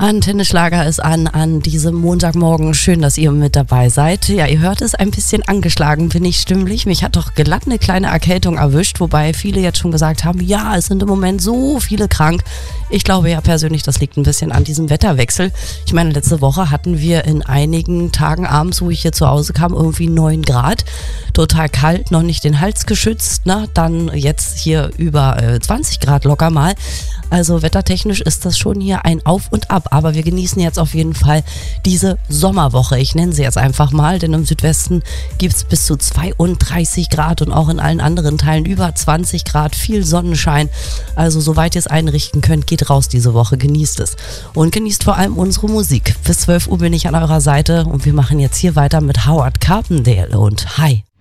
Antenne Schlager ist an diesem Montagmorgen. Schön, dass ihr mit dabei seid. Ja, ihr hört es, ein bisschen angeschlagen bin ich stimmlich. Mich hat doch glatt eine kleine Erkältung erwischt, wobei viele jetzt schon gesagt haben, ja, es sind im Moment so viele krank. Ich glaube ja persönlich, das liegt ein bisschen an diesem Wetterwechsel. Ich meine, letzte Woche hatten wir in einigen Tagen abends, wo ich hier zu Hause kam, irgendwie 9 Grad. Total kalt, noch nicht den Hals geschützt. Na, dann jetzt hier über 20 Grad locker mal. Also wettertechnisch ist das schon hier ein Auf und Ab. Aber wir genießen jetzt auf jeden Fall diese Sommerwoche. Ich nenne sie jetzt einfach mal, denn im Südwesten gibt es bis zu 32 Grad und auch in allen anderen Teilen über 20 Grad. Viel Sonnenschein. Also soweit ihr es einrichten könnt, geht raus diese Woche, genießt es. Und genießt vor allem unsere Musik. Bis 12 Uhr bin ich an eurer Seite und wir machen jetzt hier weiter mit Howard Carpendale und Hi.